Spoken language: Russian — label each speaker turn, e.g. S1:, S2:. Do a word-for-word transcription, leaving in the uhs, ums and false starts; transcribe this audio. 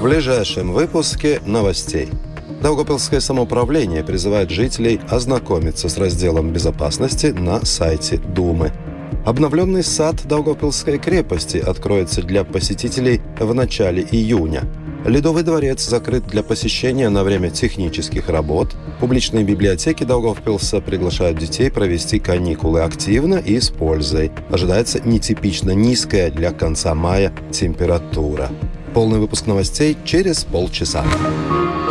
S1: ближайшем выпуске новостей. Даугавпилское самоуправление призывает жителей ознакомиться с разделом безопасности на сайте Думы. Обновленный сад Даугавпилской крепости откроется для посетителей в начале июня. Ледовый дворец закрыт для посещения на время технических работ. Публичные библиотеки Даугавпилса приглашают детей провести каникулы активно и с пользой. Ожидается нетипично низкая для конца мая температура. Полный выпуск новостей через полчаса.